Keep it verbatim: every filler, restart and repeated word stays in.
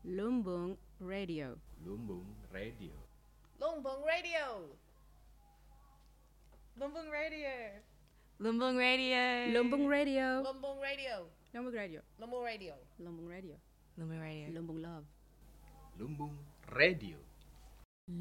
Lumbung Radio. Lumbung Radio. Lumbung Radio. Lumbung Radio. Lumbung Radio. Lumbung Radio. Lumbung Radio. Lumbung Radio. Lumbung Radio. Lumbung Radio. Lumbung Radio. Lumbung Love. Lumbung Radio.